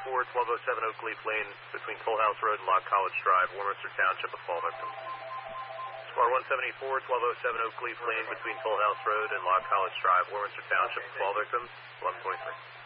1207 Oak Leaf Lane between Toll House Road and Lock College Drive, Warminster Township, with fall victims. Squad 174, 1207 Oak Leaf Lane between Toll House Road and Lock College Drive, Warminster Township, with fall victims, 1123.